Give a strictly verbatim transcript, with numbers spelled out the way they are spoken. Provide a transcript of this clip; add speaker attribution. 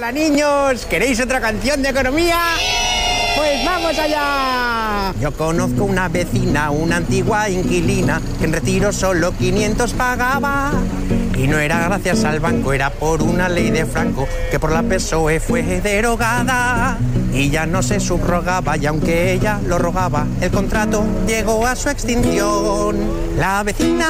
Speaker 1: Hola niños, ¿queréis otra canción de economía? Pues vamos allá. Yo conozco una vecina, una antigua inquilina, que en retiro solo quinientos pagaba. Y no era gracias al banco, era por una ley de Franco, que por la P S O E fue derogada. Y ya no se subrogaba, y aunque ella lo rogaba, el contrato llegó a su extinción. La vecina